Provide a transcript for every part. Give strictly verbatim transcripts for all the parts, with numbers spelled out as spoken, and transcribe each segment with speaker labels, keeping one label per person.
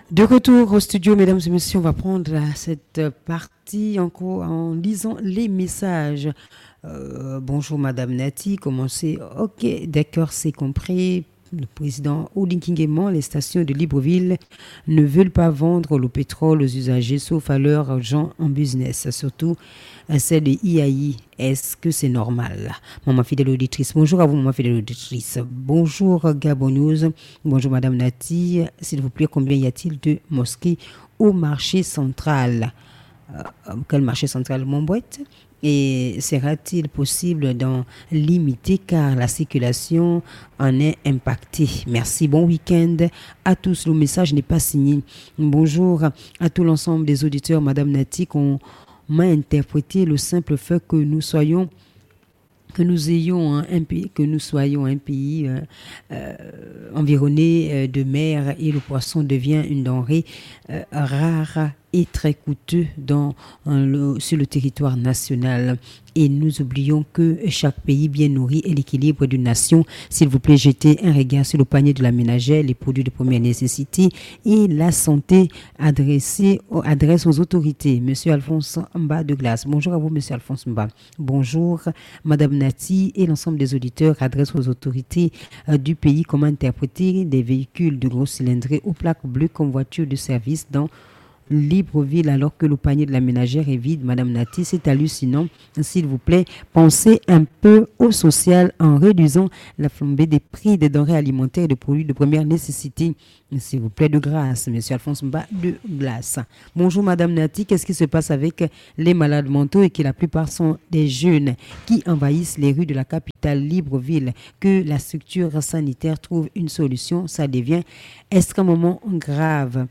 Speaker 1: De retour au studio, mesdames et messieurs, on va prendre cette partie encore en lisant les messages. Euh, bonjour Madame Nati, comment c'est? Ok, d'accord, c'est compris. Le président Oudin Kingueman, les stations de Libreville ne veulent pas vendre le pétrole aux usagers sauf à leurs gens en business, surtout celle de I A I. Est-ce que c'est normal? Maman fidèle auditrice, bonjour à vous, maman fidèle auditrice. Bonjour Gabon News, bonjour Madame Nati. S'il vous plaît, combien y a-t-il de mosquées au marché central? Euh, quel marché central, Montboîte? Et sera-t-il possible d'en limiter car la circulation en est impactée? Merci, bon week-end à tous. Le message n'est pas signé. Bonjour à tout l'ensemble des auditeurs, Madame Nati, qu'on m'a interprété le simple fait que nous soyons que nous ayons un, un pays, que nous soyons un pays euh, euh, environné euh, de mer et le poisson devient une denrée euh, rare et très coûteux dans, le, sur le territoire national. Et nous oublions que chaque pays bien nourri est l'équilibre d'une nation. S'il vous plaît, jetez un regard sur le panier de la ménagère, les produits de première nécessité et la santé adressée adresse aux autorités. Monsieur Alphonse Mba de Glace. Bonjour à vous, Monsieur Alphonse Mba. Bonjour, Madame Nati et l'ensemble des auditeurs adressent aux autorités euh, du pays comment interpréter des véhicules de gros cylindrés aux plaques bleues comme voitures de service dans Libreville alors que le panier de la ménagère est vide. Madame Nati, c'est hallucinant. S'il vous plaît, pensez un peu au social en réduisant la flambée des prix des denrées alimentaires et de produits de première nécessité. S'il vous plaît, de grâce, Monsieur Alphonse Mba de Glace. Bonjour Madame Nati, qu'est-ce qui se passe avec les malades mentaux et que la plupart sont des jeunes qui envahissent les rues de la capitale Libreville? Que la structure sanitaire trouve une solution, ça devient extrêmement grave.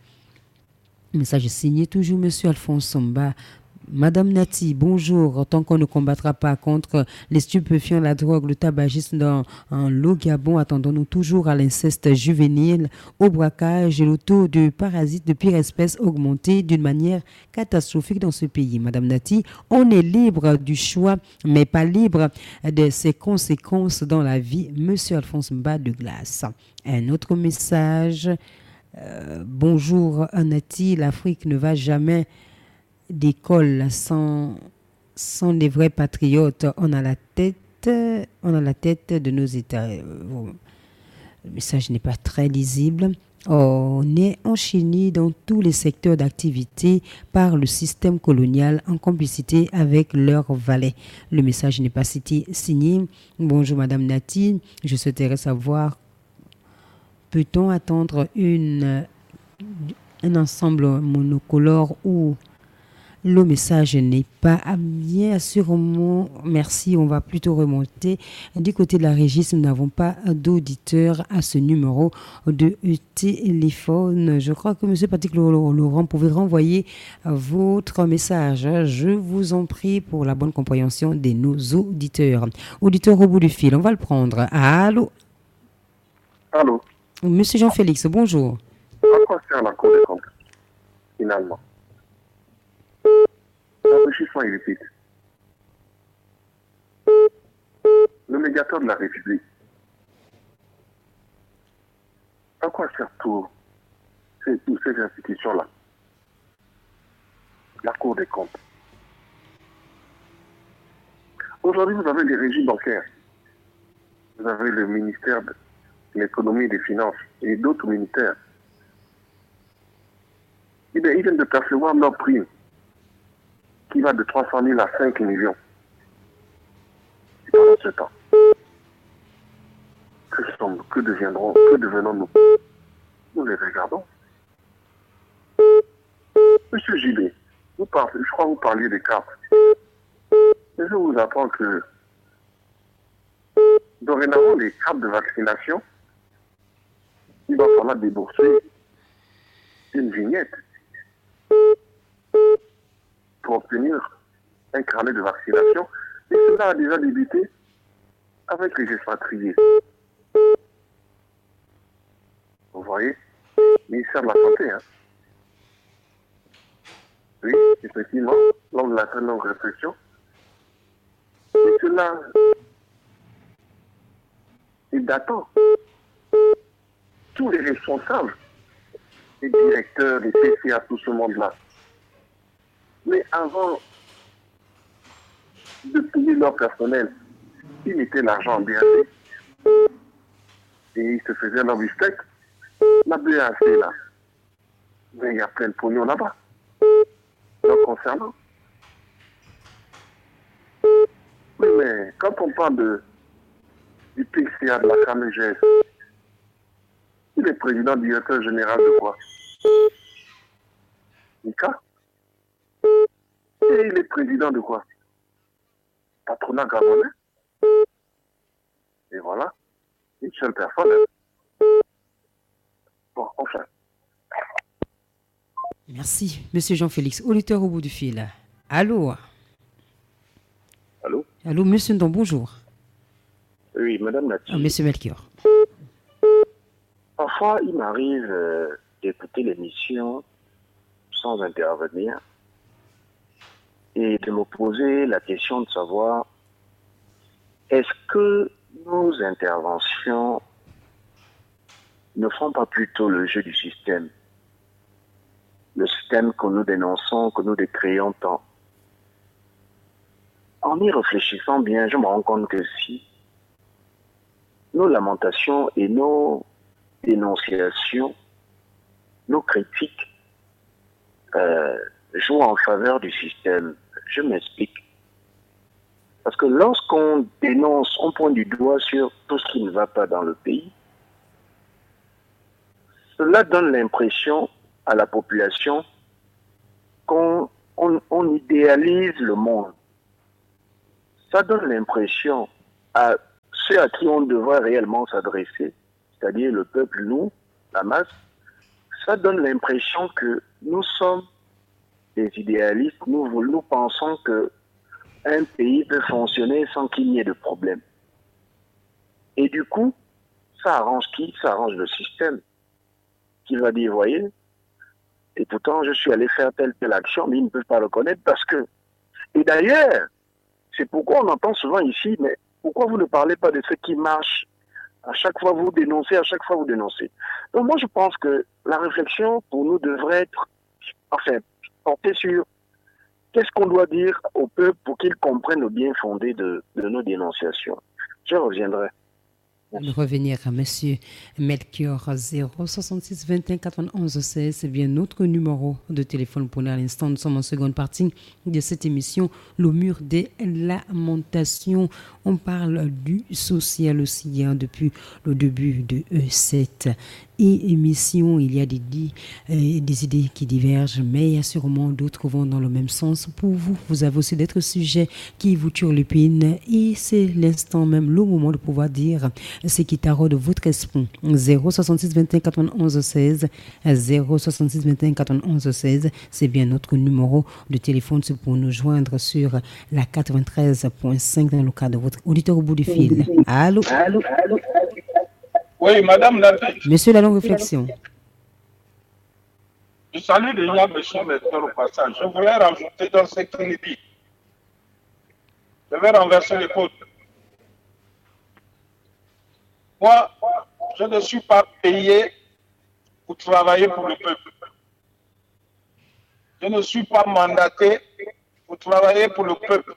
Speaker 1: Message signé toujours Monsieur Alphonse Mba. Madame Nati, bonjour. Tant qu'on ne combattra pas contre les stupéfiants, la drogue, le tabagisme dans le Gabon, attendons-nous toujours à l'inceste juvénile, au braquage et le taux de parasites de pire espèce augmenté d'une manière catastrophique dans ce pays. Madame Nati, on est libre du choix, mais pas libre de ses conséquences dans la vie. Monsieur Alphonse Mba de Glace. Un autre message. Euh, bonjour Nati, l'Afrique ne va jamais d'école sans, sans des vrais patriotes. On a la tête, on a la tête de nos États. Le message n'est pas très lisible. On est enchaîné dans tous les secteurs d'activité par le système colonial en complicité avec leurs valets. Le message n'est pas cité, signé. Bonjour Madame Nati, je souhaiterais savoir, peut-on attendre une, un ensemble monocolore où le message n'est pas bien sûrement? Merci, on va plutôt remonter. Du côté de la régie, nous n'avons pas d'auditeurs à ce numéro de téléphone. Je crois que M. Patrick Laurent pouvait renvoyer votre message. Je vous en prie pour la bonne compréhension de nos auditeurs. Auditeur au bout du fil, on va le prendre. Allô?
Speaker 2: Allô?
Speaker 1: Monsieur Jean-Félix, bonjour.
Speaker 2: En quoi sert la Cour des comptes, finalement? L'enrichissement illicite. Le médiateur de la République. En quoi sert tout, ces, toutes ces institutions-là? La Cour des comptes. Aujourd'hui, vous avez des régies bancaires. Vous avez le ministère de l'économie et des finances et d'autres ministères. Eh bien, ils viennent de percevoir leur prime qui va de trois cent mille à cinq millions. Et pendant ce temps, que sommes, que deviendrons, que devenons-nous? Nous les regardons. Monsieur Gillet, vous parlez, je crois que vous parliez des cartes. Mais je vous apprends que dorénavant, les cartes de vaccination, il va falloir débourser une vignette pour obtenir un carnet de vaccination. Et cela a déjà débuté avec les expatriés. Vous voyez, ministère de la Santé, hein. Oui, effectivement, lors de la très longue réflexion. Et cela est datant. Tous les responsables les directeurs, les P C A, tout ce monde-là. Mais avant de payer leur personnel, ils mettaient l'argent en B A C et ils se faisaient leur bistec. La B A C, là, mais il y a plein de pognon là-bas. Donc, concernant. Oui, mais quand on parle de, du P C A, de la C A M G S, il est président directeur général de quoi? Nika. Et il est président de quoi? Patronat gabonais. Et voilà. Une seule personne. Bon, enfin.
Speaker 1: Merci, Monsieur Jean-Félix. Auditeur au bout du fil. Allô?
Speaker 3: Allô?
Speaker 1: Allô, Monsieur Ndon, bonjour.
Speaker 3: Oui, Madame Nati.
Speaker 1: Ah, Monsieur Melchior.
Speaker 3: Parfois, il m'arrive euh, d'écouter l'émission sans intervenir et de me poser la question de savoir est-ce que nos interventions ne font pas plutôt le jeu du système? Le système que nous dénonçons, que nous décrions tant. En y réfléchissant bien, je me rends compte que si nos lamentations et nos dénonciations, nos critiques euh, jouent en faveur du système. Je m'explique. Parce que lorsqu'on dénonce, on pointe du doigt sur tout ce qui ne va pas dans le pays, cela donne l'impression à la population qu'on on, on idéalise le monde. Ça donne l'impression à ceux à qui on devrait réellement s'adresser, c'est-à-dire le peuple, nous, la masse, ça donne l'impression que nous sommes des idéalistes, nous, nous pensons que un pays peut fonctionner sans qu'il n'y ait de problème. Et du coup, ça arrange qui? Ça arrange le système, qui va dire, voyez, et pourtant je suis allé faire telle telle action, mais ils ne peuvent pas reconnaître parce que... Et d'ailleurs, c'est pourquoi on entend souvent ici, mais pourquoi vous ne parlez pas de ce qui marche? À chaque fois vous dénoncez, à chaque fois vous dénoncez. Donc moi je pense que la réflexion pour nous devrait être, enfin, portée sur qu'est-ce qu'on doit dire au peuple pour qu'il comprenne le bien fondé de, de nos dénonciations. Je reviendrai.
Speaker 1: De revenir à Monsieur Melchior zéro soixante-six vingt et un quatre-vingt-onze seize, c'est bien notre numéro de téléphone pour à l'instant. Nous sommes en seconde partie de cette émission, le mur des lamentations. On parle du social aussi hein, depuis le début de cette émission. Il y a des, euh, des idées qui divergent, mais il y a sûrement d'autres qui vont dans le même sens. Pour vous, vous avez aussi d'autres sujets qui vous turlupinent et c'est l'instant même, le moment de pouvoir dire ce qui taraude votre esprit. zéro soixante-six vingt et un quatre-vingt-onze seize, zéro soixante-six vingt et un quatre-vingt-onze seize, c'est bien notre numéro de téléphone. C'est pour nous joindre sur la quatre-vingt-treize point cinq dans le cas de votre auditeur au bout du fil. Allô?
Speaker 4: Allô? Allô? Oui, Madame Nati.
Speaker 1: Monsieur, la longue réflexion.
Speaker 4: Je salue déjà Monsieur Melchior au passage. Je voulais rajouter dans ce qu'il dit. Je vais renverser les côtes. Moi, je ne suis pas payé pour travailler pour le peuple. Je ne suis pas mandaté pour travailler pour le peuple.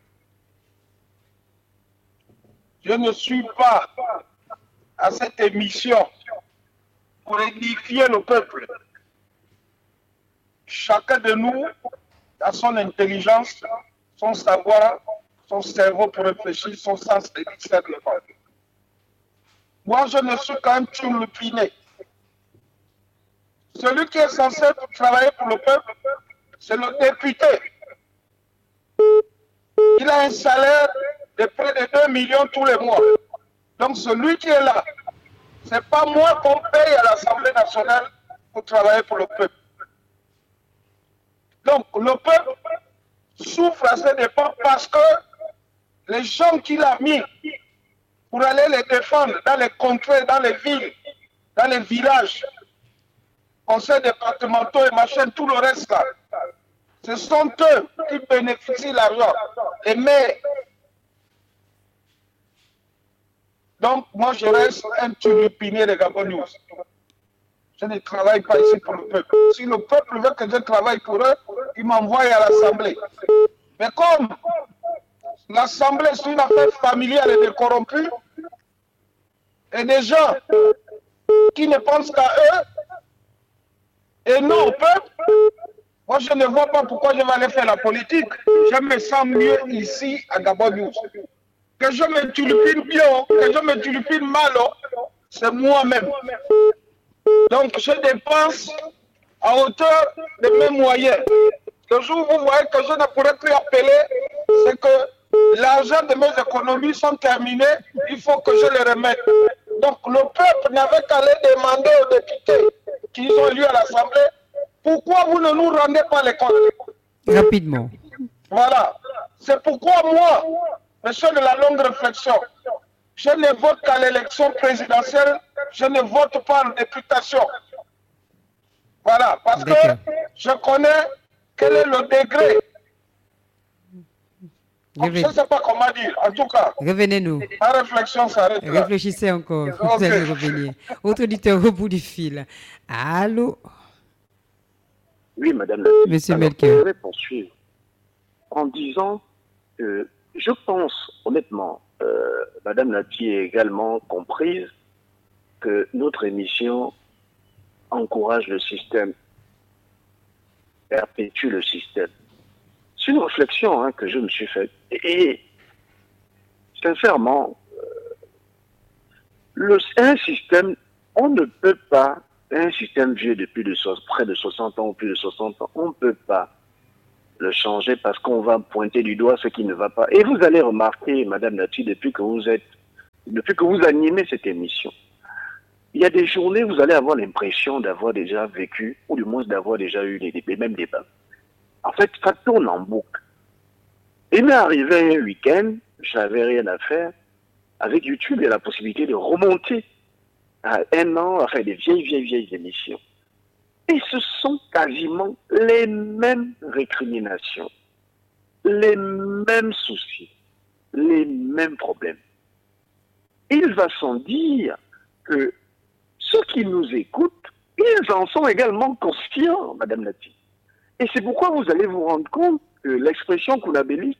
Speaker 4: Je ne suis pas à cette émission pour édifier le peuple. Chacun de nous a son intelligence, son savoir, son cerveau pour réfléchir, son sens de discernement. Moi, je ne suis qu'un turlupiné. Celui qui est censé travailler pour le peuple, c'est le député. Il a un salaire de près de deux millions tous les mois. Donc celui qui est là, ce n'est pas moi qu'on paye à l'Assemblée nationale pour travailler pour le peuple. Donc le peuple souffre à ses dépens parce que les gens qu'il a mis pour aller les défendre dans les contrées, dans les villes, dans les villages, conseils départementaux et machin, tout le reste là, ce sont eux qui bénéficient de l'argent. Les maires. Donc, moi, je reste un turlupiné de Gabon News. Je ne travaille pas ici pour le peuple. Si le peuple veut que je travaille pour eux, ils m'envoient à l'Assemblée. Mais comme l'Assemblée, c'est une affaire familiale et corrompue, et des gens qui ne pensent qu'à eux, et non au peuple, moi je ne vois pas pourquoi je vais aller faire la politique. Je me sens mieux ici à Gabon News. Que je me tulipine bien, que je me tulipine mal, c'est moi-même. Donc je dépense à hauteur de mes moyens. Le jour où vous voyez que je ne pourrai plus appeler, c'est que l'argent de mes économies sont terminées, il faut que je les remette. Donc le peuple n'avait qu'à aller demander aux députés qui ont élu à l'Assemblée, pourquoi vous ne nous rendez pas les comptes?
Speaker 1: Rapidement.
Speaker 4: Voilà. C'est pourquoi moi, monsieur de la longue réflexion, je ne vote qu'à l'élection présidentielle, je ne vote pas en députation. Voilà, parce que je connais quel est le degré. Je ne sais pas comment dire, en tout cas.
Speaker 1: Revenez-nous.
Speaker 4: Ma réflexion s'arrête là.
Speaker 1: Réfléchissez encore, vous allez revenir. Autre auditeur au bout du fil. Allô?
Speaker 3: Oui, madame la
Speaker 1: Monsieur
Speaker 3: Alors,
Speaker 1: Melchior.
Speaker 3: je vais poursuivre en disant que je pense, honnêtement, euh, madame Nati est également comprise que notre émission encourage le système, perpétue le système. C'est une réflexion hein, que je me suis faite. Et, et sincèrement, euh, le, un système, on ne peut pas, un système vieux depuis de, près de soixante ans ou plus de soixante ans, on ne peut pas le changer parce qu'on va pointer du doigt ce qui ne va pas. Et vous allez remarquer, madame Nati, depuis que vous êtes, depuis que vous animez cette émission, il y a des journées où vous allez avoir l'impression d'avoir déjà vécu, ou du moins d'avoir déjà eu les, les mêmes débats. En fait, ça tourne en boucle. Il m'est arrivé un week-end, je n'avais rien à faire. Avec YouTube, il y a la possibilité de remonter à un an, enfin des vieilles, vieilles, vieilles émissions. Et ce sont quasiment les mêmes récriminations, les mêmes soucis, les mêmes problèmes. Il va sans dire que ceux qui nous écoutent, ils en sont également conscients, madame Nati. Et c'est pourquoi vous allez vous rendre compte que l'expression Kounabeli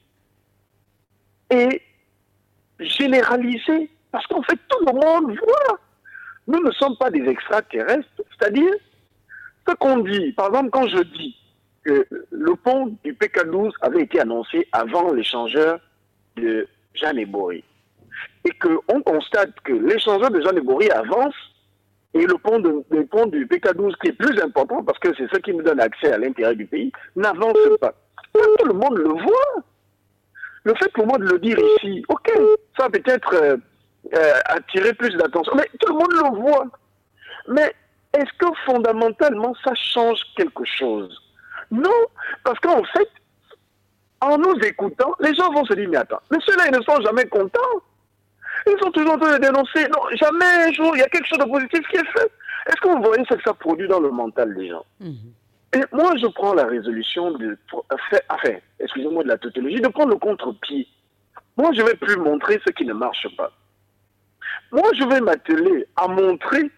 Speaker 3: est généralisée. Parce qu'en fait, tout le monde voit. Nous ne sommes pas des extraterrestres. C'est-à-dire, ce qu'on dit, par exemple, quand je dis que le pont du P K douze avait été annoncé avant l'échangeur de Jeanne Ebory, et qu'on constate que l'échangeur de Jeanne Ebory avance, et le pont, de, le pont du P K douze, qui est plus important, parce que c'est ce qui nous donne accès à l'intérieur du pays, n'avance pas. Tout le monde le voit. Le fait pour moi de le dire ici, ok, ça va peut-être euh, euh, attirer plus d'attention, mais tout le monde le voit. Mais est-ce que fondamentalement ça change quelque chose? Non, parce qu'en fait, en nous écoutant, les gens vont se dire, mais attends, mais ceux-là, ils ne sont jamais contents. Ils sont toujours en train de dénoncer. Non, jamais un jour, il y a quelque chose de positif qui est fait. Est-ce que vous voyez ce que ça produit dans le mental des gens? Mm-hmm. Et moi, je prends la résolution de faire, enfin, excusez-moi de la tautologie, de prendre le contre-pied. Moi, je ne vais plus montrer ce qui ne marche pas. Moi, je vais m'atteler à montrer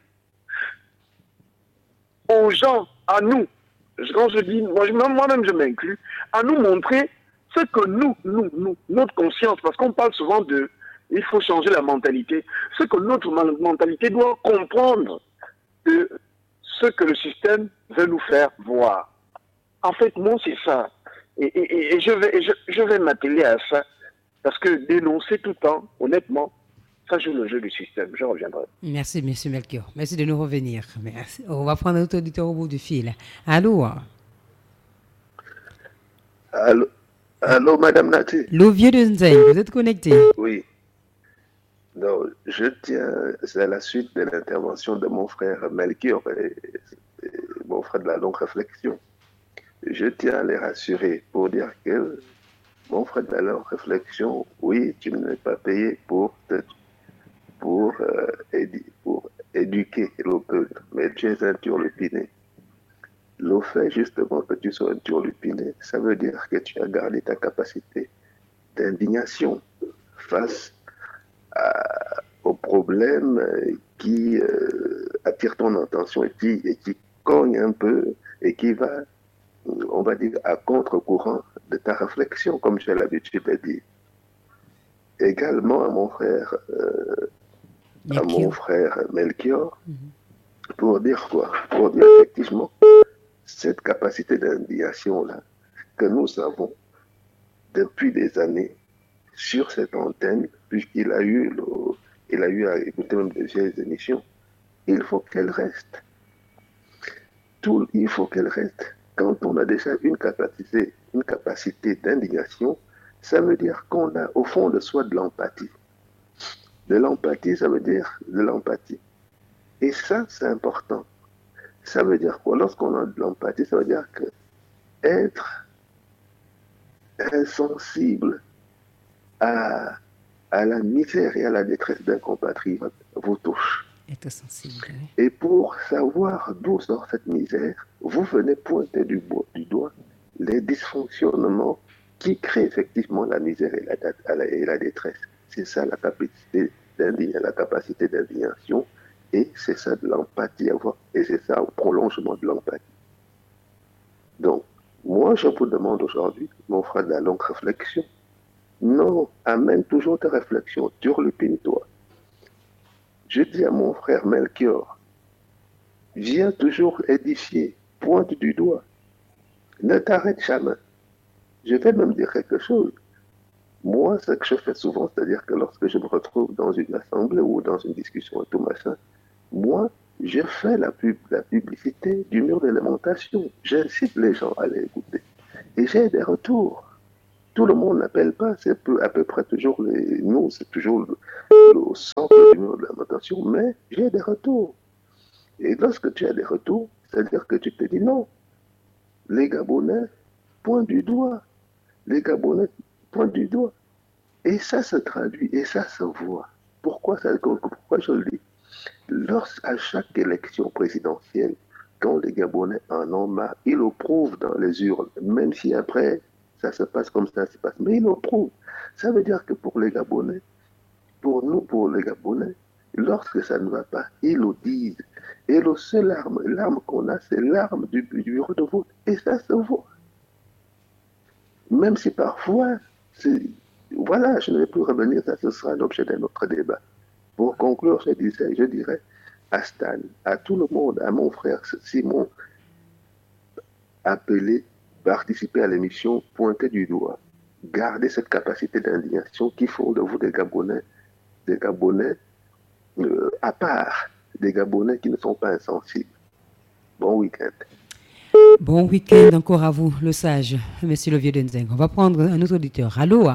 Speaker 3: aux gens, à nous, quand je dis, moi-même je m'inclus, à nous montrer ce que nous, nous, nous, notre conscience, parce qu'on parle souvent de, il faut changer la mentalité, ce que notre mentalité doit comprendre de ce que le système veut nous faire voir. En fait, moi, c'est ça. Et, et, et je vais, je, je vais m'atteler à ça, parce que dénoncer tout le temps, honnêtement, ça joue le jeu du système. Je reviendrai.
Speaker 1: Merci, monsieur Melchior. Merci de nous revenir. Merci. On va prendre notre auditeur au bout du fil. Allô?
Speaker 2: Allô, Allô madame Nati?
Speaker 1: Le vieux de Nzay, vous êtes connecté?
Speaker 2: Oui. Non, je tiens, c'est à la suite de l'intervention de mon frère Melchior, et, et mon frère de la longue réflexion. Je tiens à les rassurer pour dire que mon frère de la longue réflexion, oui, tu n'es pas payé pour te Pour, euh, édu pour éduquer le peuple, mais tu es un turlupiné. Le fait justement que tu sois un turlupiné, ça veut dire que tu as gardé ta capacité d'indignation face à, aux problèmes qui euh,
Speaker 5: attire ton attention et qui, et qui cogne un peu et qui va, on va dire, à contre-courant de ta réflexion, comme j'ai l'habitude de dire. Également à mon frère, euh, à mon frère Melchior, mm-hmm. pour dire quoi? Pour dire effectivement cette capacité d'indignation-là que nous avons depuis des années sur cette antenne, puisqu'il a eu, le, il a eu à écouter même des vieilles émissions, il faut qu'elle reste. Tout, il faut qu'elle reste. Quand on a déjà une capacité, une capacité d'indignation, ça veut dire qu'on a au fond de soi de l'empathie. De l'empathie, ça veut dire de l'empathie. Et ça, c'est important. Ça veut dire quoi? Lorsqu'on a de l'empathie, ça veut dire que être insensible à, à la misère et à la détresse d'un compatriote vous touche.
Speaker 1: Être sensible.
Speaker 5: Et pour savoir d'où sort cette misère, vous venez pointer du, du doigt les dysfonctionnements qui créent effectivement la misère et la, et la détresse. C'est ça la capacité d'indignation, la capacité d'indignation, et c'est ça de l'empathie à voir, et c'est ça au prolongement de l'empathie. Donc, moi, je vous demande aujourd'hui, mon frère, de la longue réflexion. Non, amène toujours tes réflexions, turlupine-toi. Je dis à mon frère Melchior, viens toujours édifier, pointe du doigt. Ne t'arrête jamais. Je vais même dire quelque chose. Moi, ce que je fais souvent, c'est-à-dire que lorsque je me retrouve dans une assemblée ou dans une discussion et tout machin, moi, je fais la, pub, la publicité du mur d'élémentation. J'incite les gens à l'écouter. Et j'ai des retours. Tout le monde n'appelle pas, c'est à peu près toujours les nous, c'est toujours le, le centre du mur d'élémentation, mais j'ai des retours. Et lorsque tu as des retours, c'est-à-dire que tu te dis non, les Gabonais pointent du doigt. Les Gabonais pointent du doigt. Et ça se traduit, et ça se voit. Pourquoi, ça, pourquoi je le dis? Lorsqu'à chaque élection présidentielle, quand les Gabonais en ont marre, ils le prouvent dans les urnes, même si après, ça se passe comme ça se passe, mais ils le prouvent. Ça veut dire que pour les Gabonais, pour nous, pour les Gabonais, lorsque ça ne va pas, ils le disent. Et le seul arme, l'arme qu'on a, c'est l'arme du, du bureau de vote. Et ça se voit. Même si parfois, voilà, je ne vais plus revenir, ça ce sera l'objet d'un autre débat. Pour conclure, je, disais, je dirais à Stan, à tout le monde, à mon frère Simon, appelé, participer à l'émission, pointer du doigt. Gardez cette capacité d'indignation qui font de vous des Gabonais, des Gabonais euh, à part, des Gabonais qui ne sont pas insensibles. Bon week-end.
Speaker 1: Bon week-end encore à vous, le sage, monsieur le vieux Denzeng. On va prendre un autre auditeur. Allô?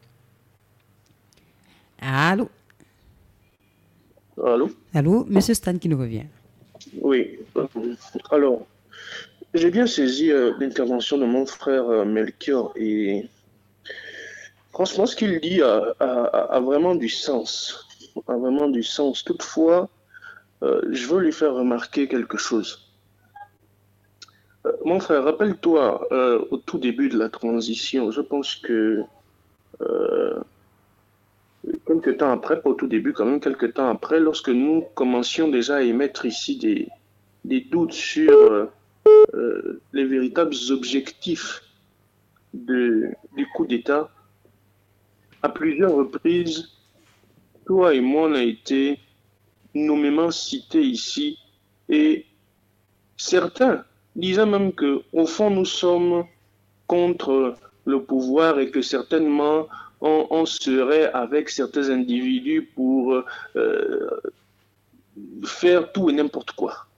Speaker 1: Allô?
Speaker 6: Allô?
Speaker 1: Allô, monsieur Stan qui nous revient.
Speaker 6: Oui. Alors, j'ai bien saisi euh, l'intervention de mon frère euh, Melchior et franchement, ce qu'il dit a, a, a vraiment du sens. A vraiment du sens. Toutefois, euh, je veux lui faire remarquer quelque chose. Euh, mon frère, rappelle-toi, euh, au tout début de la transition, je pense que euh, quelques temps après, pas au tout début, quand même quelques temps après, lorsque nous commencions déjà à émettre ici des, des doutes sur euh, euh, les véritables objectifs de, du coup d'État, à plusieurs reprises, toi et moi, on a été nommément cités ici, et certains disaient même qu'au fond, nous sommes contre le pouvoir et que certainement, on, on serait avec certains individus pour euh, faire tout et n'importe quoi.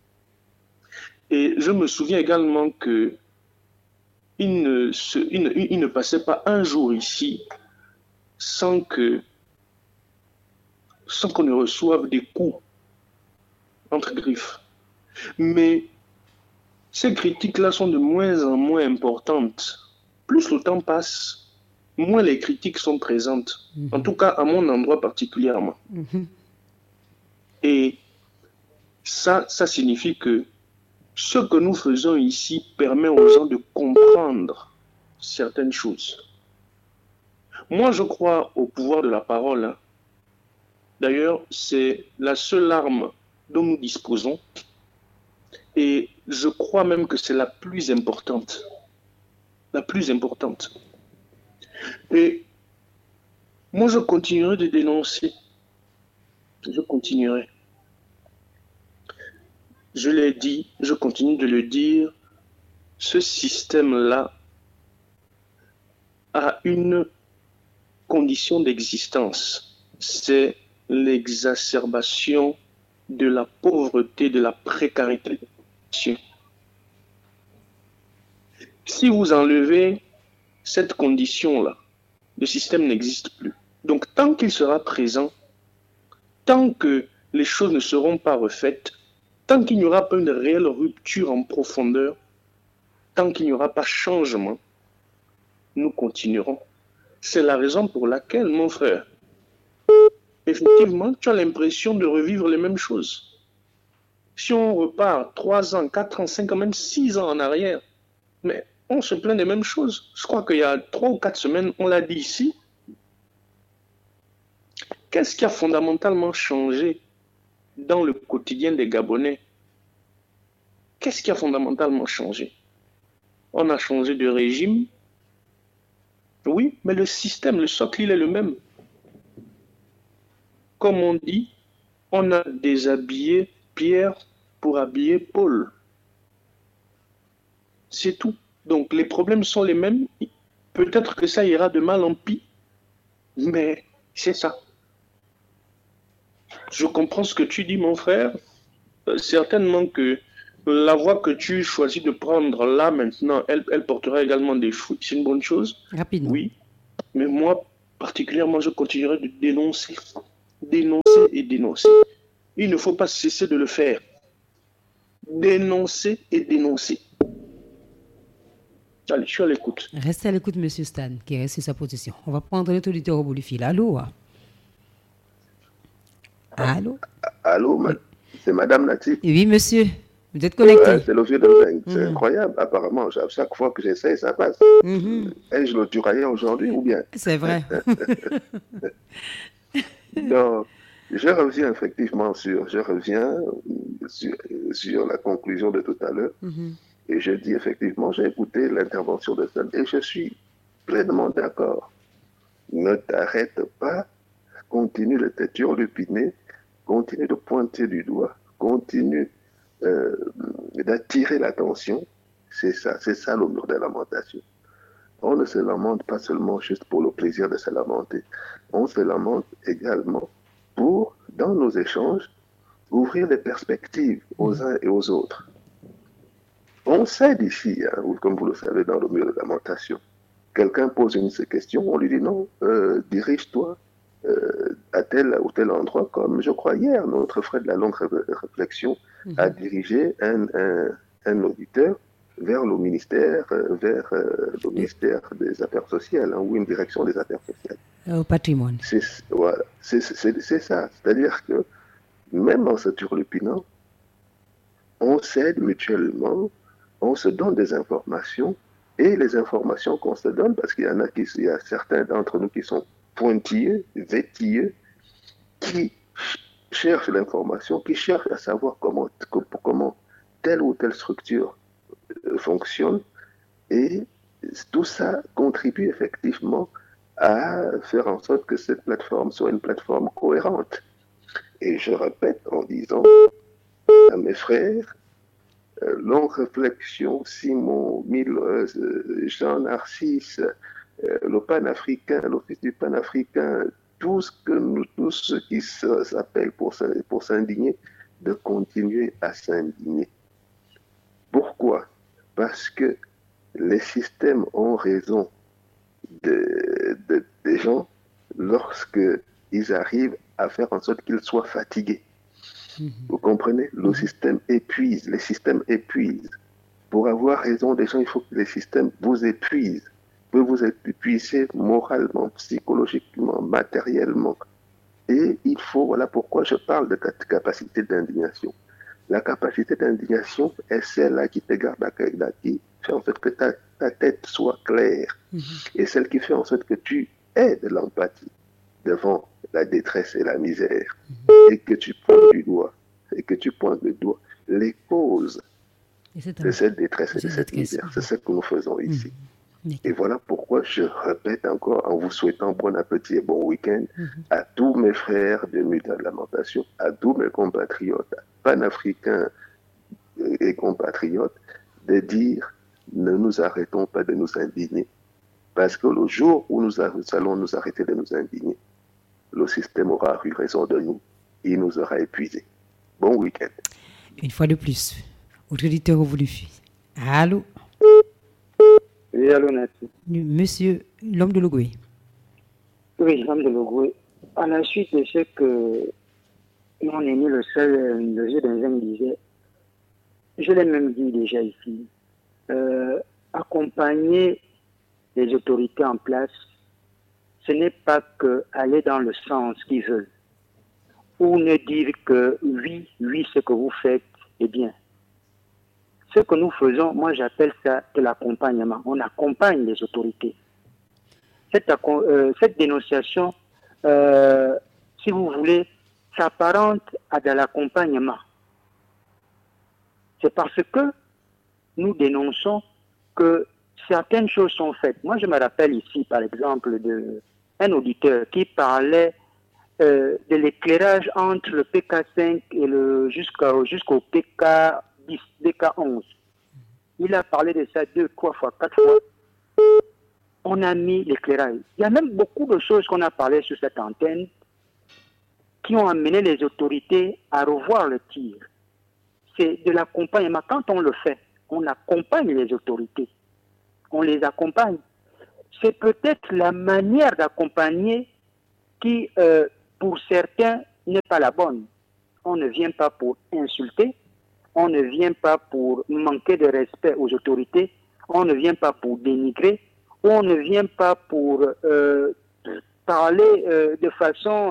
Speaker 6: Et je me souviens également que il ne, se, il ne, il ne passait pas un jour ici sans que sans qu'on ne reçoive des coups entre griffes. Mais ces critiques-là sont de moins en moins importantes. Plus le temps passe, moins les critiques sont présentes. Mm-hmm. En tout cas, à mon endroit particulièrement. Mm-hmm. Et ça, ça signifie que ce que nous faisons ici permet aux gens de comprendre certaines choses. Moi, je crois au pouvoir de la parole. D'ailleurs, c'est la seule arme dont nous disposons, et je crois même que c'est la plus importante. La plus importante. Et moi, je continuerai de dénoncer. Je continuerai. Je l'ai dit, je continue de le dire, ce système-là a une condition d'existence. C'est l'exacerbation de la pauvreté, de la précarité. Si vous enlevez cette condition-là, le système n'existe plus. Donc, tant qu'il sera présent, tant que les choses ne seront pas refaites, tant qu'il n'y aura pas une réelle rupture en profondeur, tant qu'il n'y aura pas changement, nous continuerons. C'est la raison pour laquelle, mon frère, effectivement, tu as l'impression de revivre les mêmes choses. Si on repart trois ans, quatre ans, cinq ans, même six ans en arrière, mais on se plaint des mêmes choses. Je crois qu'il y a trois ou quatre semaines, on l'a dit ici. Qu'est-ce qui a fondamentalement changé dans le quotidien des Gabonais? Qu'est-ce qui a fondamentalement changé? On a changé de régime. Oui, mais le système, le socle, il est le même. Comme on dit, on a déshabillé Pierre pour habiller Paul. C'est tout. Donc les problèmes sont les mêmes. Peut-être que ça ira de mal en pis, mais c'est ça. Je comprends ce que tu dis, mon frère. Euh, certainement que la voie que tu choisis de prendre là maintenant, elle, elle portera également des fruits. C'est une bonne chose.
Speaker 1: Rapidement.
Speaker 6: Oui. Mais moi, particulièrement, je continuerai de dénoncer. Dénoncer et dénoncer. Il ne faut pas cesser de le faire. Dénoncer et dénoncer. Allez, je suis à l'écoute.
Speaker 1: Restez à l'écoute, Monsieur Stan, qui reste sur sa position. On va prendre notre auditeur au bout du fil. Allô? Allô?
Speaker 5: Allô, ma- c'est Madame Nati.
Speaker 1: Oui, monsieur. Vous êtes connecté?
Speaker 5: Ouais, c'est le vieux de Zinc. C'est
Speaker 1: Mhm.
Speaker 5: incroyable, apparemment. À chaque fois que j'essaie, ça passe.
Speaker 1: Mhm.
Speaker 5: Ai-je le tiraillé aujourd'hui ou bien?
Speaker 1: C'est vrai.
Speaker 5: Donc, je reviens effectivement sur, je reviens sur, sur la conclusion de tout à l'heure.
Speaker 1: Mhm.
Speaker 5: Et je dis effectivement, j'ai écouté l'intervention de Stan et je suis pleinement d'accord. Ne t'arrête pas, continue de te turlupiner, continue de pointer du doigt, continue euh, d'attirer l'attention. C'est ça, c'est ça le mur de lamentation. On ne se lamente pas seulement juste pour le plaisir de se lamenter. On se lamente également pour, dans nos échanges, ouvrir les perspectives aux uns et aux autres. On sait d'ici, hein, comme vous le savez, dans le mur de lamentation. Quelqu'un pose une question, on lui dit non, euh, dirige-toi euh, à tel ou tel endroit, comme je crois hier, notre frère de la longue ré- réflexion
Speaker 1: Mhm.
Speaker 5: a dirigé un, un, un auditeur vers le ministère, euh, vers euh, le ministère des Affaires sociales, hein, ou une direction des Affaires sociales.
Speaker 1: Au patrimoine.
Speaker 5: C'est voilà, c'est c'est- c'est ça. C'est-à-dire que même en se turlupinant, on s'aide mutuellement, on se donne des informations, et les informations qu'on se donne, parce qu'il y en a qui, il y a certains d'entre nous qui sont pointilleux, vétilleux, qui ch- cherchent l'information, qui cherchent à savoir comment, co- comment telle ou telle structure euh, fonctionne, et tout ça contribue effectivement à faire en sorte que cette plateforme soit une plateforme cohérente. Et je répète en disant à mes frères, euh, longue réflexion, Simon, Mille, euh, Jean Narcisse, euh, le panafricain, l'office du panafricain, tout ce que nous, tous ceux qui se- s'appellent pour, s'in- pour s'indigner, de continuer à s'indigner. Pourquoi? Parce que les systèmes ont raison de, de- des gens lorsque ils arrivent à faire en sorte qu'ils soient fatigués.
Speaker 1: Mhm.
Speaker 5: Vous comprenez? Le système épuise, les systèmes épuisent. Pour avoir raison des gens, il faut que les systèmes vous épuisent. Vous vous épuisez moralement, psychologiquement, matériellement. Et il faut, voilà pourquoi je parle de cette capacité d'indignation. La capacité d'indignation est celle-là qui te garde à Kaïda, qui fait en sorte que ta, ta tête soit claire.
Speaker 1: Mhm.
Speaker 5: Et celle qui fait en sorte que tu aies de l'empathie devant la détresse et la misère. Et que tu pointes du doigt et que tu pointes le doigt les causes de cette détresse et de cette misère. C'est ce que nous faisons ici. Mmh. Et voilà pourquoi je répète encore, en vous souhaitant bon appétit et bon week-end, mmh. à tous mes frères de Mutuelle Lamentation, à tous mes compatriotes panafricains et compatriotes, de dire ne nous arrêtons pas de nous indigner. Parce que le jour où nous allons nous arrêter de nous indigner, le système aura eu raison de nous. Il nous aura épuisés. Bon week-end.
Speaker 1: Une fois de plus, autre auditeur voulu. Allô?
Speaker 7: Oui, allô, Nati.
Speaker 1: Monsieur, l'homme de Logoué.
Speaker 7: Oui, l'homme de Logoué. À la suite de ce que mon aîné, le seul, le jeu d'un jeune disait, je l'ai même dit déjà ici, euh, accompagner les autorités en place, ce n'est pas que aller dans le sens qu'ils veulent, ou ne dire que oui, oui, ce que vous faites est bien. Ce que nous faisons, moi j'appelle ça de l'accompagnement. On accompagne les autorités. Cette, euh, cette dénonciation, euh, si vous voulez, s'apparente à de l'accompagnement. C'est parce que nous dénonçons que certaines choses sont faites. Moi, je me rappelle ici, par exemple, d'un auditeur qui parlait euh, de l'éclairage entre le P K cinq et le jusqu'au jusqu'au P K dix, P K onze. Il a parlé de ça deux, trois fois, quatre fois. On a mis l'éclairage. Il y a même beaucoup de choses qu'on a parlé sur cette antenne qui ont amené les autorités à revoir le tir. C'est de l'accompagnement. Quand on le fait, on accompagne les autorités. On les accompagne. C'est peut-être la manière d'accompagner qui, euh, pour certains, n'est pas la bonne. On ne vient pas pour insulter, on ne vient pas pour manquer de respect aux autorités, on ne vient pas pour dénigrer, on ne vient pas pour euh, parler euh, de façon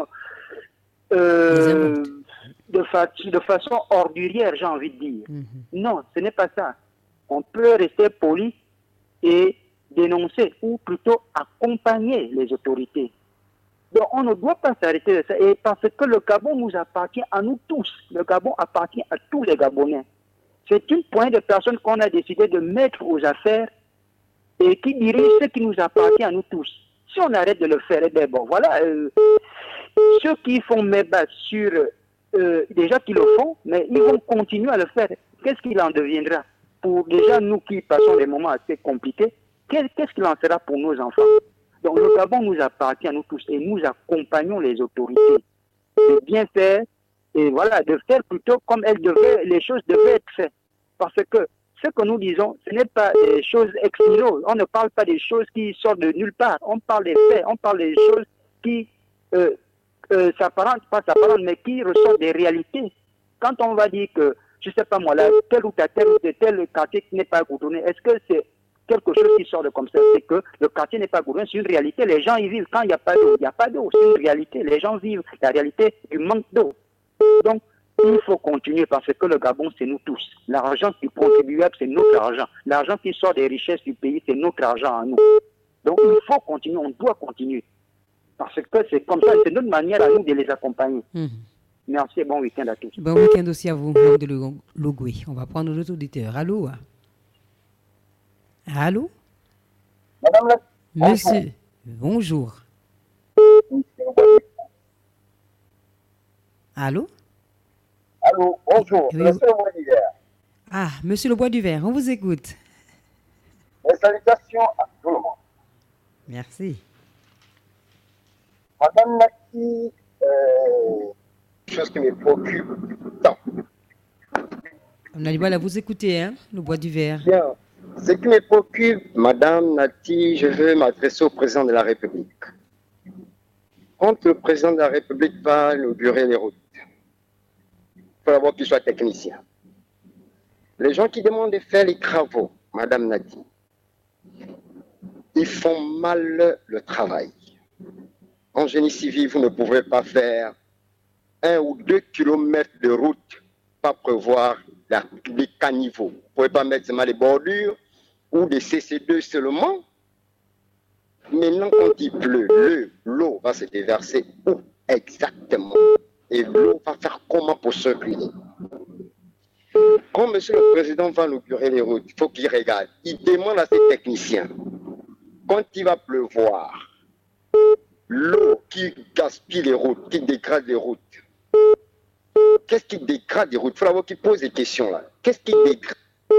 Speaker 7: euh, de, fa de façon ordurière, j'ai envie de dire. Mm-hmm. Non, ce n'est pas ça. On peut rester poli et dénoncer, ou plutôt accompagner les autorités. Donc on ne doit pas s'arrêter de ça, et parce que le Gabon nous appartient à nous tous. Le Gabon appartient à tous les Gabonais. C'est une poignée de personnes qu'on a décidé de mettre aux affaires et qui dirigent ce qui nous appartient à nous tous. Si on arrête de le faire, eh bien bon, voilà, euh, ceux qui font mes bases sur, euh, déjà qui le font, mais ils vont continuer à le faire. Qu'est-ce qu'il en deviendra? Pour déjà nous qui passons des moments assez compliqués, qu'est-ce qu'il en sera pour nos enfants? Donc le Gabon nous appartient à nous tous et nous accompagnons les autorités de bien faire et voilà, de faire plutôt comme elles devaient, les choses devaient être faites. Parce que ce que nous disons, ce n'est pas des choses ex nihilo. On ne parle pas des choses qui sortent de nulle part. On parle des faits, on parle des choses qui euh, euh, s'apparentent, pas s'apparentent, mais qui ressortent des réalités. Quand on va dire que, je ne sais pas moi, là, tel ou tel, tel, tel, tel quartier qui n'est pas goudronné, est-ce que c'est quelque chose qui sort de comme ça? C'est que le quartier n'est pas goudronné, c'est une réalité. Les gens y vivent quand il n'y a pas d'eau. Il n'y a pas d'eau, c'est une réalité. Les gens vivent la réalité du manque d'eau. Donc, il faut continuer parce que le Gabon, c'est nous tous. L'argent du contribuable, c'est notre argent. L'argent qui sort des richesses du pays, c'est notre argent à nous. Donc, il faut continuer, on doit continuer. Parce que c'est comme ça, c'est notre manière à nous de les accompagner. Mmh. Merci et bon week-end à tous.
Speaker 1: Bon week-end aussi à vous, de Logoué. On va prendre notre auditeur. Allô? Allô?
Speaker 8: Madame la...
Speaker 1: Monsieur, bonjour. Allô?
Speaker 8: Allô, bonjour.
Speaker 1: Oui,
Speaker 8: Monsieur Le Bois du Vert.
Speaker 1: Ah, Monsieur Le Bois du Vert, on vous écoute.
Speaker 8: Mes salutations à tout le monde.
Speaker 1: Merci.
Speaker 8: Madame Naki, euh, chose qui me préoccupe tant.
Speaker 1: On a du mal à vous écouter, hein, Le Bois du Vert.
Speaker 8: Bien. Ce qui me préoccupe, Madame Nati, je veux m'adresser au président de la République. Quand le président de la République va inaugurer les routes, il faut d'abord qu'il soit technicien. Les gens qui demandent de faire les travaux, Madame Nati, ils font mal le travail. En génie civil, vous ne pouvez pas faire un ou deux kilomètres de route, pas prévoir la, les caniveaux. Vous ne pouvez pas mettre seulement les bordures ou des C C deux seulement. Maintenant, quand il pleut, l'eau va se déverser où exactement? Et l'eau va faire comment pour circuler? quand Monsieur le Président va inaugurer les routes, il faut qu'il regarde. Il demande à ses techniciens, quand il va pleuvoir, l'eau qui gaspille les routes, qui dégrade les routes, qu'est-ce qui dégrade les routes? Il faut d'abord qu'il pose des questions là. Qu'est-ce qui dégrade?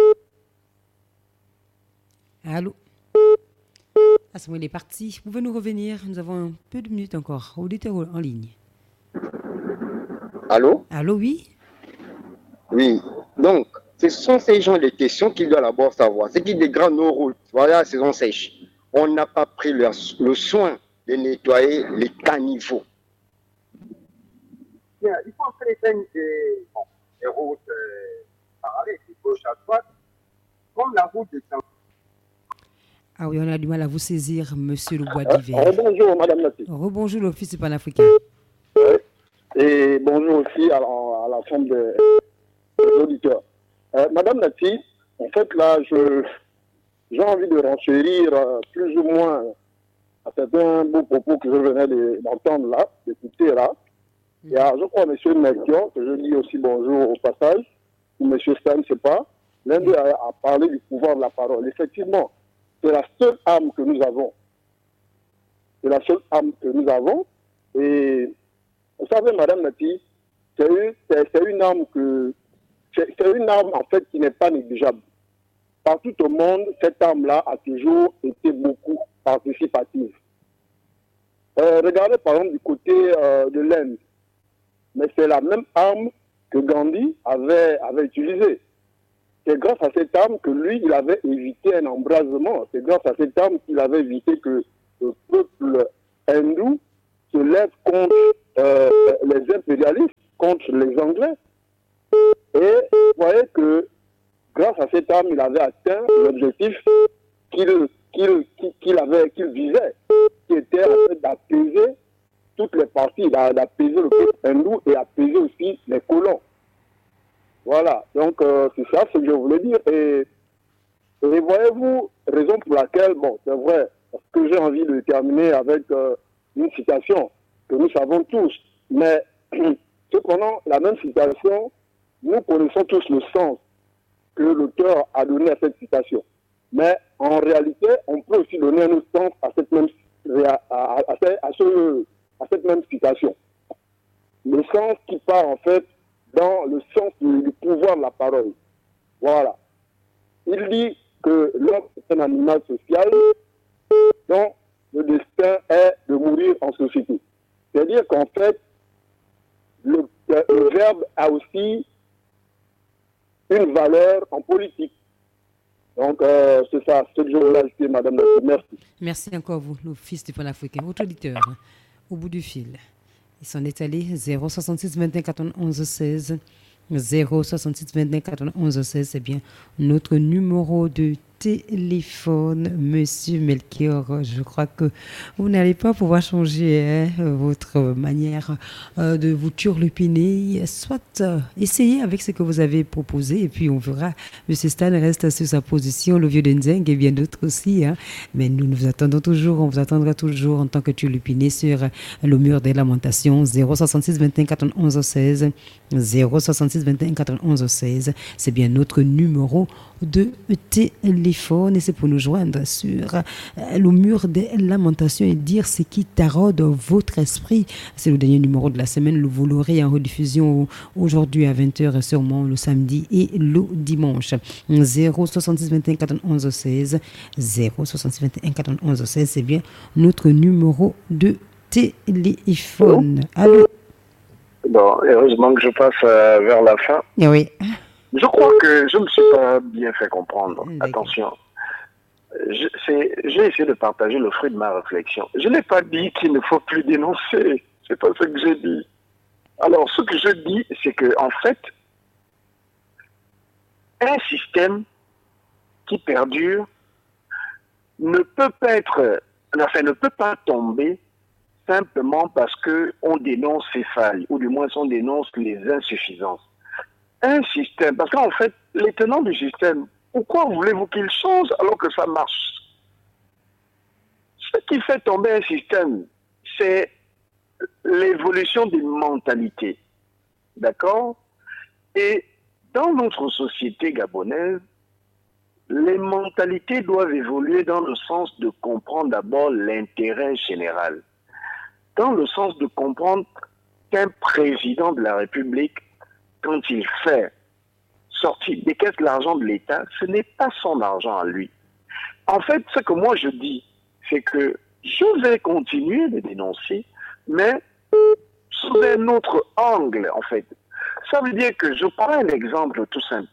Speaker 1: Allô? Ah, c'est bon, il est parti. Vous pouvez nous revenir? Nous avons un peu de minutes encore. Auditeur en ligne.
Speaker 8: Allô?
Speaker 1: Allô, oui?
Speaker 8: Oui. Donc, ce sont ces gens de questions qu'il doit d'abord savoir. Ce qui dégrade nos routes. Voilà la saison sèche. On n'a pas pris le, le soin de nettoyer les caniveaux.
Speaker 9: Bien, il faut faire des, des, bon, des routes euh, parallèles, de gauche à droite, comme la route de Saint.
Speaker 1: Ah oui, on a du mal à vous saisir, monsieur le Bois d'hiver.
Speaker 10: Euh, bonjour, madame Nati.
Speaker 1: Rebonjour, l'Office panafricain.
Speaker 10: Oui. Et bonjour aussi à, à l'ensemble des, des auditeurs. Euh, madame Nati, en fait, là, je, j'ai envie de renchérir euh, plus ou moins à certains beaux propos que je venais de, d'entendre là, d'écouter là. Il y a, je crois, M. Melchior, que je dis aussi bonjour au passage, ou M. Stan, je ne sais pas. L'un d'eux a, a parlé du pouvoir de la parole. Effectivement, c'est la seule âme que nous avons. C'est la seule âme que nous avons. Et vous savez, Madame Nati, c'est une, c'est, c'est une âme que, c'est, c'est une âme en fait qui n'est pas négligeable. Partout au monde, cette âme-là a toujours été beaucoup participative. Euh, regardez par exemple du côté euh, de l'Inde. Mais c'est la même âme que Gandhi avait, avait utilisée. C'est grâce à cette âme que lui, il avait évité un embrasement. C'est grâce à cette âme qu'il avait évité que le peuple hindou se lève contre euh, les impérialistes, contre les Anglais. Et vous voyez que grâce à cette âme, il avait atteint l'objectif qu'il, qu'il, qu'il, avait, qu'il visait, qui était en fait d'apaiser toutes les parties, d'apaiser le peuple hindou et apaiser aussi les colons. Voilà, donc euh, c'est ça ce que je voulais dire. Et, et voyez-vous, raison pour laquelle, bon, c'est vrai, parce que j'ai envie de terminer avec euh, une citation que nous savons tous, mais cependant, la même citation, nous connaissons tous le sens que l'auteur a donné à cette citation. Mais en réalité, on peut aussi donner un autre sens à cette même, à, à, à, à, ce, à cette même citation. Le sens qui part en fait dans le sens du, du pouvoir de la parole. Voilà. Il dit que l'homme est un animal social dont le destin est de mourir en société. C'est-à-dire qu'en fait, le, le, le verbe a aussi une valeur en politique. Donc, euh, c'est ça, ce que je voulais ajouter, Madame la Merci.
Speaker 1: Merci encore à vous, l'Office du panafricain. Votre auditeur, hein, au bout du fil. Ils sont étalés zéro soixante-six vingt-et-un quatre-vingt-onze seize. zéro soixante-six vingt-et-un quatre-vingt-onze seize, c'est bien notre numéro de téléphone, Monsieur Melchior. Je crois que vous n'allez pas pouvoir changer hein, votre manière euh, de vous turlupiner. Soit euh, essayez avec ce que vous avez proposé et puis on verra. Monsieur Stan reste sur sa position, le vieux Denzeng et bien d'autres aussi. Hein. Mais nous nous attendons toujours, on vous attendra toujours en tant que turlupiné sur le mur des lamentations. zéro soixante-six vingt-et-un quatre-vingt-onze seize. zéro soixante-six vingt-et-un quatre-vingt-onze seize. C'est bien notre numéro de téléphone et c'est pour nous joindre sur euh, le mur des lamentations et dire ce qui taraude votre esprit. C'est le dernier numéro de la semaine. Vous l'aurez en rediffusion aujourd'hui à vingt heures sûrement le samedi et le dimanche. zéro soixante-six vingt-et-un quatre-vingt-onze seize. zéro soixante-six vingt-et-un quatre-vingt-onze seize. C'est bien notre numéro de téléphone. Allô?
Speaker 3: Bon, heureusement que je passe euh, vers la fin.
Speaker 1: Oui.
Speaker 3: Je crois que je ne me suis pas bien fait comprendre. D'accord. Attention. Je, c'est, j'ai essayé de partager le fruit de ma réflexion. Je n'ai pas dit qu'il ne faut plus dénoncer. C'est pas ce que j'ai dit. Alors, ce que je dis, c'est que, en fait, un système qui perdure ne peut pas être, enfin, ne peut pas tomber simplement parce qu'on dénonce ses failles, ou du moins on dénonce les insuffisances. Un système, parce qu'en fait, les tenants du système, pourquoi voulez-vous qu'il change alors que ça marche? Ce qui fait tomber un système, c'est l'évolution des mentalités. D'accord? Et dans notre société gabonaise, les mentalités doivent évoluer dans le sens de comprendre d'abord l'intérêt général, dans le sens de comprendre qu'un président de la République, quand il fait sortir des caisses l'argent de l'État, ce n'est pas son argent à lui. En fait, ce que moi je dis, c'est que je vais continuer de dénoncer, mais sous un autre angle, en fait. Ça veut dire que je prends un exemple tout simple.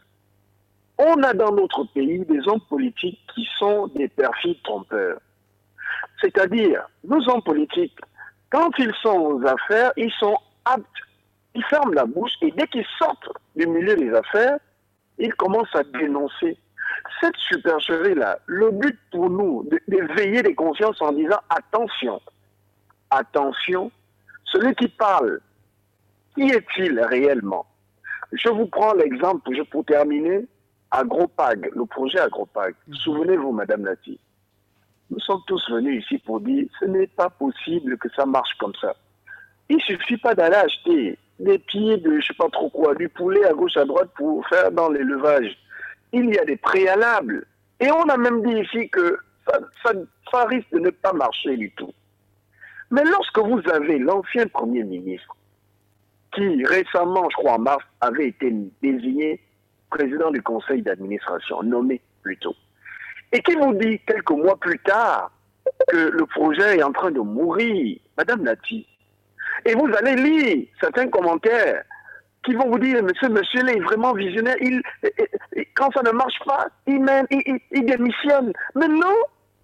Speaker 3: On a dans notre pays des hommes politiques qui sont des perfides trompeurs. C'est-à-dire, nos hommes politiques, quand ils sont aux affaires, ils sont aptes, ils ferment la bouche et dès qu'ils sortent du milieu des affaires, ils commencent à dénoncer. Cette supercherie-là, le but pour nous, de, de veiller les consciences en disant attention, attention, celui qui parle, qui est-il réellement? Je vous prends l'exemple, pour terminer, Agropag, le projet Agropag. Souvenez-vous, Madame Nati, nous sommes tous venus ici pour dire ce n'est pas possible que ça marche comme ça. Il ne suffit pas d'aller acheter des pieds de je ne sais pas trop quoi, du poulet à gauche à droite pour faire dans l'élevage. Il y a des préalables. Et on a même dit ici que ça, ça, ça risque de ne pas marcher du tout. Mais lorsque vous avez l'ancien Premier ministre, qui récemment, je crois en mars, avait été désigné président du conseil d'administration, nommé plutôt, et qui vous dit quelques mois plus tard que le projet est en train de mourir, Madame Nati, et vous allez lire certains commentaires qui vont vous dire, mais ce monsieur-là est vraiment visionnaire, il, quand ça ne marche pas, il, mène, il, il, il démissionne. Mais non,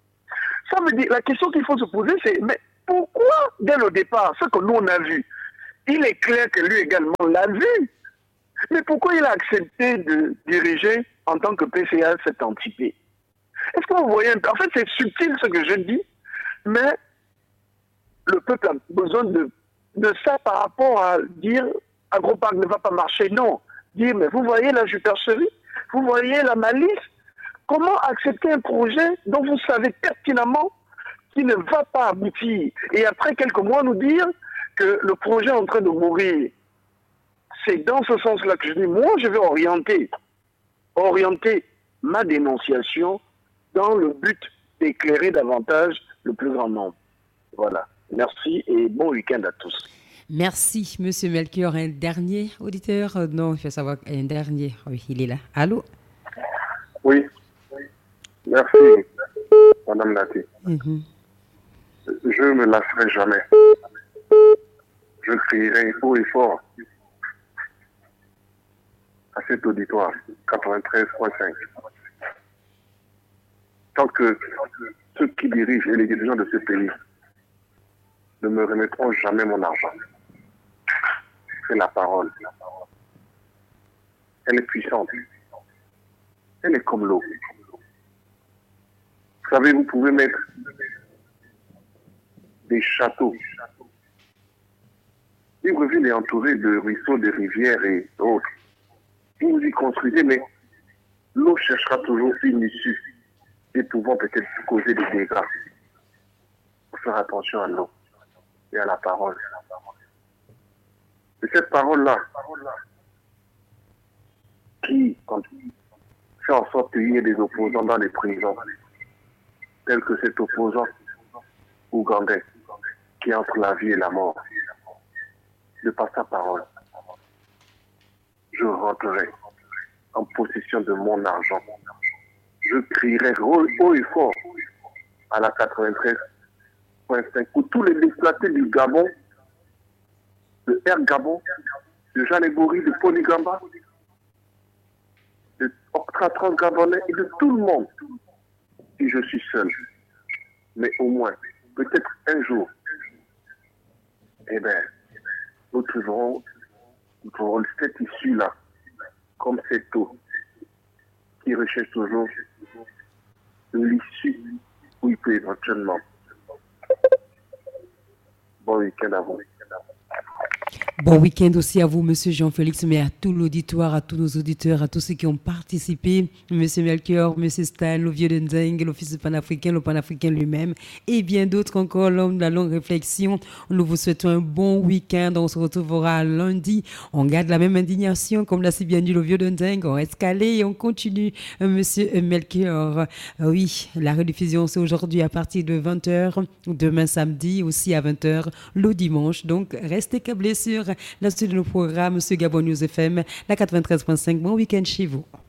Speaker 3: ça veut dire, la question qu'il faut se poser, c'est, mais pourquoi, dès le départ, ce que nous on a vu, il est clair que lui également l'a vu, mais pourquoi il a accepté de diriger en tant que P C A cette entité? Est-ce que vous voyez, en fait c'est subtil ce que je dis, mais le peuple a besoin de, de ça par rapport à dire Agropag ne va pas marcher, non. Dire, mais vous voyez la supercherie, vous voyez la malice, comment accepter un projet dont vous savez pertinemment qu'il ne va pas aboutir, et après quelques mois nous dire que le projet est en train de mourir. C'est dans ce sens-là que je dis, moi je vais orienter, orienter ma dénonciation dans le but d'éclairer davantage le plus grand nombre. Voilà. Merci et bon week-end à tous.
Speaker 1: Merci, Monsieur Melchior. Un dernier auditeur? euh, Non, il faut savoir un dernier. Oui, il est là. Allô?
Speaker 2: Oui. Merci, Madame Nati.
Speaker 1: Mhm.
Speaker 2: Je ne me lasserai jamais. Je crierai haut et fort à cet auditoire quatre-vingt-treize virgule cinq. Tant que ceux qui dirigent et les dirigeants de ce pays ne me remettront jamais mon argent. C'est la parole. Elle est puissante. Elle est comme l'eau. Vous savez, vous pouvez mettre des châteaux. Libreville est entourée de ruisseaux, de rivières et autres. Vous y construisez, mais l'eau cherchera toujours une issue et pouvant peut-être causer des dégâts. Il faut faire attention à l'eau et à la parole. Et cette parole-là, qui fait en sorte qu'il y ait des opposants dans les prisons, tels que cet opposant ougandais, qui est entre la vie et la mort, de par sa parole, je rentrerai en possession de mon argent. Je crierai haut et fort à la quatre-vingt-treize virgule cinq pour tous les déplacés du Gabon, de Air Gabon, de Jeanne Bory, de Polygamba, de Octra Gabonais et de tout le monde. Si je suis seul, mais au moins, peut-être un jour, eh bien, nous trouverons, nous trouverons cette issue-là, comme cette eau, qui recherche toujours l'issue où il peut éventuellement. Bon week-end à vous.
Speaker 1: Bon week-end aussi à vous, Monsieur Jean-Félix, mais à tout l'auditoire, à tous nos auditeurs, à tous ceux qui ont participé, Monsieur Melchior, Monsieur Stan, le vieux Denzeng, l'Office panafricain, le panafricain lui-même, et bien d'autres encore, l'homme de la longue réflexion. Nous vous souhaitons un bon week-end. On se retrouvera lundi. On garde la même indignation, comme l'a si bien dit le vieux Denzeng. On reste calé et on continue, Monsieur Melchior. Oui, la rediffusion, c'est aujourd'hui à partir de vingt heures, demain samedi aussi à vingt heures, le dimanche. Donc, restez câblés sur la suite de nos programmes sur Gabon News F M, la quatre-vingt-treize point cinq. Bon week-end chez vous.